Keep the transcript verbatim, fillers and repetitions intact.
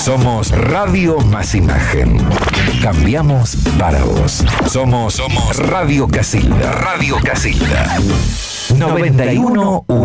Somos Radio Más Imagen. Cambiamos para vos. Somos, somos Radio Casilda. Radio Casilda. noventa y uno